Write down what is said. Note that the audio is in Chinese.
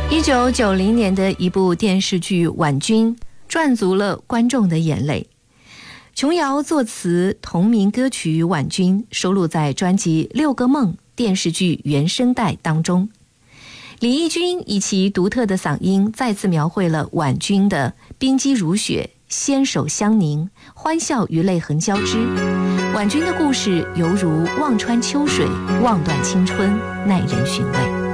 1990年的一部电视剧《婉君》赚足了观众的眼泪。琼瑶作词同名歌曲《婉君》收录在专辑《六个梦》电视剧原声带当中。李翊君以其独特的嗓音再次描绘了婉君的冰肌如雪、纤手相凝、欢笑与泪痕交织。婉君的故事犹如望穿秋水，望断青春，耐人寻味。